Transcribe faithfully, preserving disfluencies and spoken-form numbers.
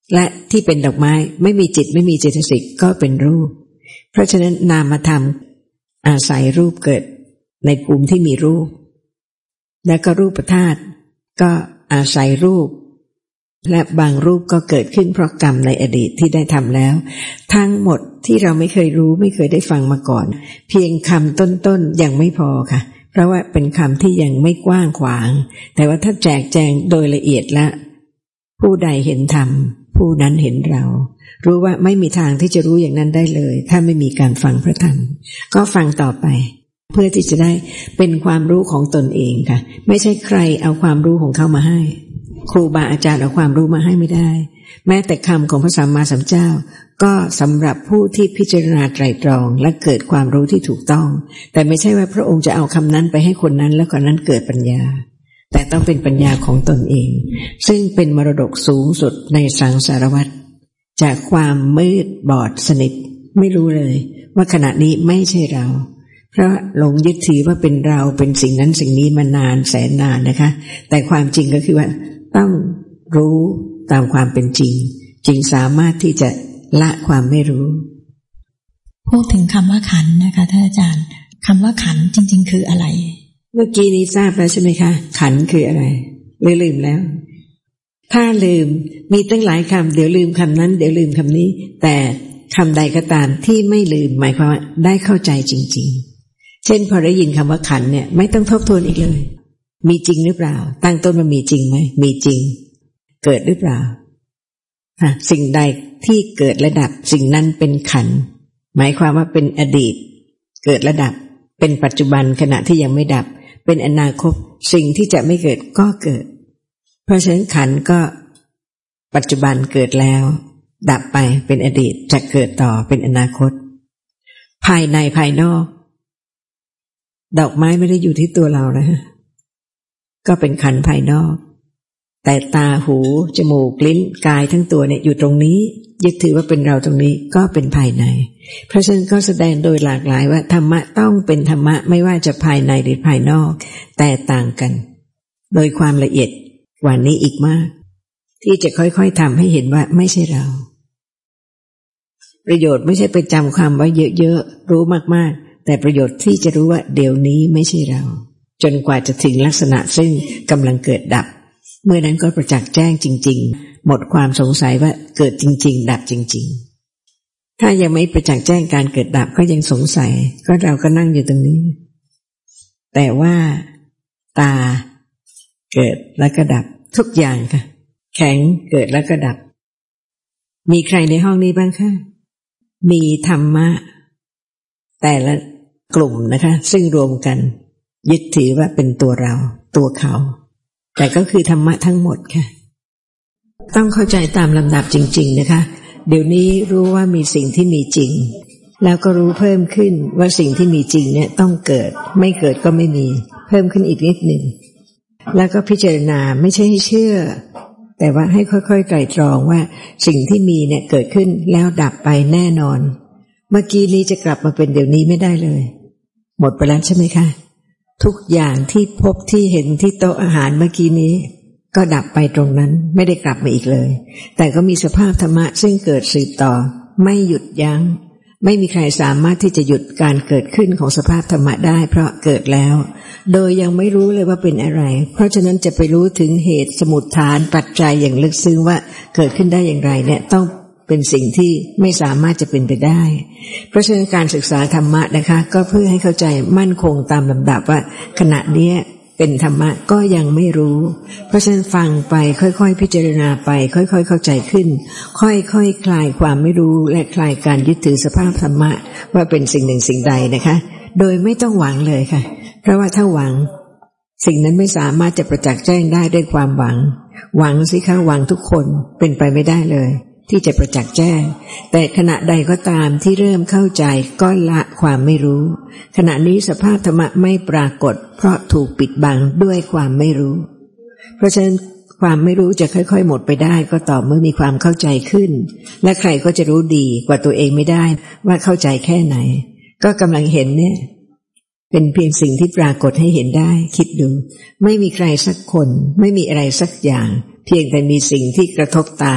และที่เป็นดอกไม้ไม่มีจิตไม่มีเจตสิกก็เป็นรูปเพราะฉะนั้นนามธรรมอาศัยรูปเกิดในภูมิที่มีรูปและก็รูปธาตุก็อาศัยรูปและบางรูปก็เกิดขึ้นเพราะกรรมในอดีตที่ได้ทำแล้วทั้งหมดที่เราไม่เคยรู้ไม่เคยได้ฟังมาก่อนเพียงคำต้นๆยังไม่พอค่ะเพราะว่าเป็นคำที่ยังไม่กว้างขวางแต่ว่าถ้าแจกแจงโดยละเอียดและผู้ใดเห็นธรรมผู้นั้นเห็นเรารู้ว่าไม่มีทางที่จะรู้อย่างนั้นได้เลยถ้าไม่มีการฟังพระธรรมก็ฟังต่อไปเพื่อที่จะได้เป็นความรู้ของตนเองค่ะไม่ใช่ใครเอาความรู้ของเขามาให้ครูบาอาจารย์เอาความรู้มาให้ไม่ได้แม้แต่คำของพระสัมมาสัมพุทธเจ้าก็สำหรับผู้ที่พิจารณาไตร่ตรองและเกิดความรู้ที่ถูกต้องแต่ไม่ใช่ว่าพระองค์จะเอาคำนั้นไปให้คนนั้นแล้วคนนั้นเกิดปัญญาแต่ต้องเป็นปัญญาของตนเองซึ่งเป็นมรดกสูงสุดในสังสารวัฏจากความมืดบอดสนิทไม่รู้เลยว่าขณะนี้ไม่ใช่เราเพราะหลงยึดถือว่าเป็นเราเป็นสิ่งนั้นสิ่งนี้มานานแสนนานนะคะแต่ความจริงก็คือว่าต้องรู้ตามความเป็นจริงจึงสามารถที่จะละความไม่รู้พูดถึงคำว่าขันธ์นะคะท่านอาจารย์คำว่าขันธ์จริงๆคืออะไรเมื่อกี้นี้ทราบแล้วใช่ไหมคะขันธ์คืออะไรเลยลืมแล้วถ้าลืมมีตั้งหลายคำเดี๋ยวลืมคำนั้นเดี๋ยวลืมคำนี้แต่คำใดก็ตามที่ไม่ลืมหมายความว่าได้เข้าใจจริงๆเช่นพอได้ยินคำว่าขันธ์เนี่ยไม่ต้องทบทวนอีกเลยมีจริงหรือเปล่าตั้งต้นมันมีจริงไหมมีจริงเกิดหรือเปล่าสิ่งใดที่เกิดและดับสิ่งนั้นเป็นขันธ์หมายความว่าเป็นอดีตเกิดและดับเป็นปัจจุบันขณะที่ยังไม่ดับเป็นอนาคตสิ่งที่จะไม่เกิดก็เกิดเพราะฉะนั้นขันธ์ก็ปัจจุบันเกิดแล้วดับไปเป็นอดีตจะเกิดต่อเป็นอนาคตภายในภายนอกดอกไม้ไม่ได้อยู่ที่ตัวเรานะก็เป็นขันธ์ภายนอกแต่ตาหูจมูกลิ้นกายทั้งตัวเนี่ยอยู่ตรงนี้ยึดถือว่าเป็นเราตรงนี้ก็เป็นภายในเพราะฉะนั้นก็แสดงโดยหลากหลายว่าธรรมะต้องเป็นธรรมะไม่ว่าจะภายในหรือภายนอกแต่ต่างกันโดยความละเอียดกว่านี้อีกมากที่จะค่อยๆทำให้เห็นว่าไม่ใช่เราประโยชน์ไม่ใช่ไปจำความไว้เยอะๆรู้มากๆแต่ประโยชน์ที่จะรู้ว่าเดี๋ยวนี้ไม่ใช่เราจนกว่าจะถึงลักษณะซึ่งกำลังเกิดดับเมื่อนั้นก็ประจักษ์แจ้งจริงๆหมดความสงสัยว่าเกิดจริงๆดับจริงๆถ้ายังไม่ประจักษ์แจ้งการเกิดดับก็ยังสงสัยก็เราก็นั่งอยู่ตรงนี้แต่ว่าตาเกิดแล้วก็ดับทุกอย่างค่ะแข็งเกิดแล้วก็ดับมีใครในห้องนี้บ้างคะมีธรรมะแต่ละกลุ่มนะคะซึ่งรวมกันยึดถือว่าเป็นตัวเราตัวเขาแต่ก็คือธรรมะทั้งหมดค่ะต้องเข้าใจตามลำดับจริงๆนะคะเดี๋ยวนี้รู้ว่ามีสิ่งที่มีจริงแล้วก็รู้เพิ่มขึ้นว่าสิ่งที่มีจริงเนี่ยต้องเกิดไม่เกิดก็ไม่มีเพิ่มขึ้นอีกนิดหนึ่งแล้วก็พิจารณาไม่ใช่ให้เชื่อแต่ว่าให้ค่อยๆไตร่ตรองว่าสิ่งที่มีเนี่ยเกิดขึ้นแล้วดับไปแน่นอนเมื่อกี้นี้จะกลับมาเป็นเดี๋ยวนี้ไม่ได้เลยหมดไปแล้วใช่ไหมคะทุกอย่างที่พบที่เห็นที่โต๊ะอาหารเมื่อกี้นี้ก็ดับไปตรงนั้นไม่ได้กลับมาอีกเลยแต่ก็มีสภาพธรรมะซึ่งเกิดสืบต่อไม่หยุดยั้งไม่มีใครสามารถที่จะหยุดการเกิดขึ้นของสภาพธรรมะได้เพราะเกิดแล้วโดยยังไม่รู้เลยว่าเป็นอะไรเพราะฉะนั้นจะไปรู้ถึงเหตุสมุฏฐานปัจจัยอย่างลึกซึ้งว่าเกิดขึ้นได้อย่างไรเนี่ยต้องเป็นสิ่งที่ไม่สามารถจะเป็นไปได้เพราะฉะนั้นการศึกษาธรรมะนะคะก็เพื่อให้เข้าใจมั่นคงตามลำดับว่าขณะนี้เป็นธรรมะก็ยังไม่รู้เพราะฉะนั้นฟังไปค่อยๆพิจารณาไปค่อยๆเข้าใจขึ้นค่อยๆ ค, คลายความไม่รู้และคลายการยึดถือสภาพธรรมะว่าเป็นสิ่งหนึ่งสิ่งใดนะคะโดยไม่ต้องหวังเลยค่ะเพราะว่าถ้าหวังสิ่งนั้นไม่สามารถจะประจักษ์แจ้งได้ด้วยความหวังหวังสิคะหวังทุกคนเป็นไปไม่ได้เลยที่จะประจักษ์แจ้งแต่ขณะใดก็ตามที่เริ่มเข้าใจก็ละความไม่รู้ขณะนี้สภาพธรรมะไม่ปรากฏเพราะถูกปิดบังด้วยความไม่รู้เพราะฉะนั้นความไม่รู้จะค่อยๆหมดไปได้ก็ต่อเมื่อมีความเข้าใจขึ้นและใครก็จะรู้ดีกว่าตัวเองไม่ได้ว่าเข้าใจแค่ไหนก็กำลังเห็นเนี่ยเป็นเพียงสิ่งที่ปรากฏให้เห็นได้คิดดูไม่มีใครสักคนไม่มีอะไรสักอย่างเพียงแต่มีสิ่งที่กระทบตา